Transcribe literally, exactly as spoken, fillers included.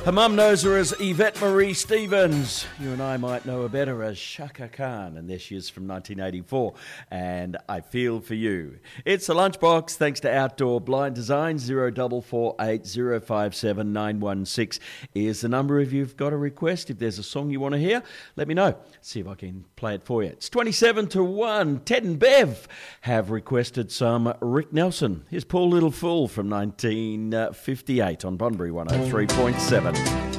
Her mum knows her as Yvette Marie Stevens. You and I might know her better as Chaka Khan, and there she is from nineteen eighty-four, and I Feel For You. It's a lunchbox, thanks to Outdoor Blind Design. Zero double four eight zero five seven nine one six is the number if you've got a request. If there's a song you want to hear, let me know. See if I can play it for you. It's twenty-seven to one. Ted and Bev have requested some Rick Nelson. Here's Poor Little Fool from nineteen fifty-eight on Bunbury one oh three point seven.